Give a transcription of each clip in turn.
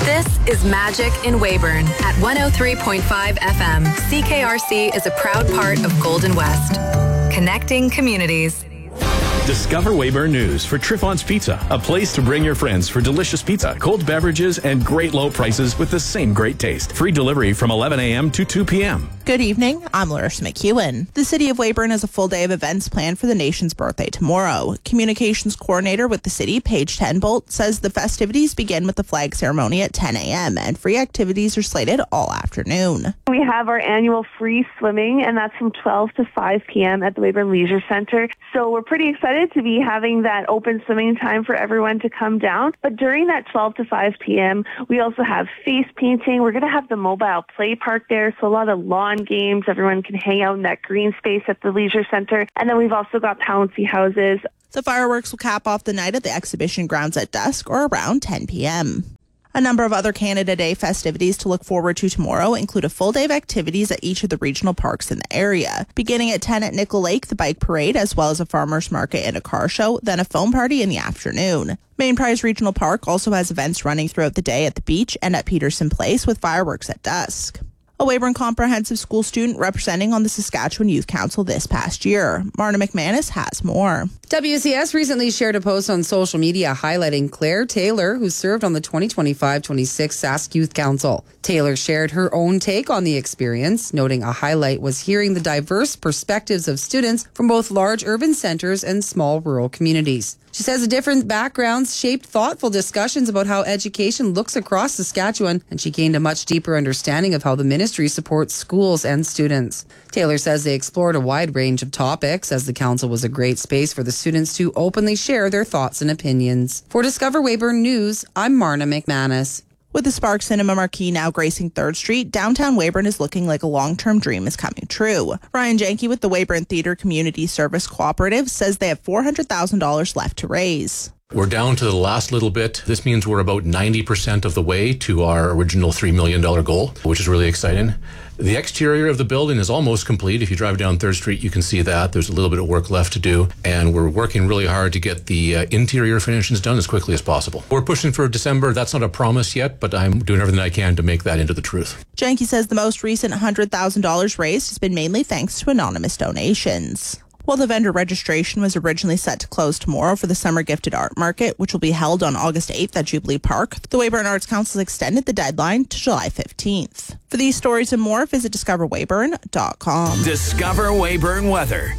This is Magic in Weyburn at 103.5 FM. CKRC is a proud part of Golden West. Connecting communities. Discover Weyburn News for Triffon's Pizza, a place to bring your friends for delicious pizza, cold beverages, and great low prices with the same great taste. Free delivery from 11 a.m. to 2 p.m. Good evening, I'm Larissa McEwen. The City of Weyburn has a full day of events planned for the nation's birthday tomorrow. Communications coordinator with the city, Paige Tenbolt, says the festivities begin with the flag ceremony at 10 a.m. and free activities are slated all afternoon. We have our annual free swimming, and that's from 12 to 5 p.m. at the Weyburn Leisure Center. So we're pretty excited to be having that open swimming time for everyone to come down. But during that 12 to 5 p.m., we also have face painting. We're going to have the mobile play park there, so a lot of lawn games. Everyone can hang out in that green space at the Leisure Center. And then we've also got bouncy houses. The fireworks will cap off the night at the exhibition grounds at dusk or around 10 p.m. A number of other Canada Day festivities to look forward to tomorrow include a full day of activities at each of the regional parks in the area. Beginning at 10 at Nickel Lake, the bike parade, as well as a farmer's market and a car show, then a foam party in the afternoon. Main Prize Regional Park also has events running throughout the day at the beach and at Peterson Place with fireworks at dusk. A Weyburn Comprehensive School student representing on the Saskatchewan Youth Council this past year. Marna McManus has more. WCS recently shared a post on social media highlighting Claire Taylor, who served on the 2025-26 Sask Youth Council. Taylor shared her own take on the experience, noting a highlight was hearing the diverse perspectives of students from both large urban centres and small rural communities. She says the different backgrounds shaped thoughtful discussions about how education looks across Saskatchewan, and she gained a much deeper understanding of how the ministry supports schools and students. Taylor says they explored a wide range of topics, as the council was a great space for the students to openly share their thoughts and opinions. For Discover Weyburn News, I'm Marna McManus. With the Spark Cinema marquee now gracing 3rd Street, downtown Weyburn is looking like a long-term dream is coming true. Ryan Janke with the Weyburn Theatre Community Service Cooperative says they have $400,000 left to raise. We're down to the last little bit. This means we're about 90% of the way to our original $3 million goal, which is really exciting. The exterior of the building is almost complete. If you drive down 3rd Street, you can see that. There's a little bit of work left to do, and we're working really hard to get the interior finishes done as quickly as possible. We're pushing for December. That's not a promise yet, but I'm doing everything I can to make that into the truth. Janke says the most recent $100,000 raised has been mainly thanks to anonymous donations. Well, the vendor registration was originally set to close tomorrow for the Summer Gifted Art Market, which will be held on August 8th at Jubilee Park. The Weyburn Arts Council extended the deadline to July 15th. For these stories and more, visit discoverweyburn.com. Discover Weyburn weather.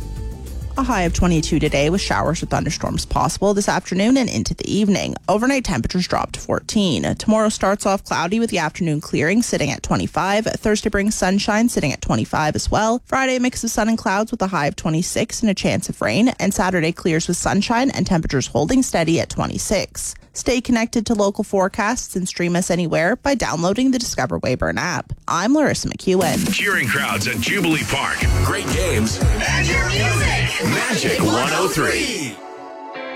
A high of 22 today with showers or thunderstorms possible this afternoon and into the evening. Overnight temperatures drop to 14. Tomorrow starts off cloudy with the afternoon clearing sitting at 25. Thursday brings sunshine sitting at 25 as well. Friday a mix of sun and clouds with a high of 26 and a chance of rain. And Saturday clears with sunshine and temperatures holding steady at 26. Stay connected to local forecasts and stream us anywhere by downloading the Discover Weyburn app. I'm Larissa McEwen. Cheering crowds at Jubilee Park. Great games. And your music. Magic 103.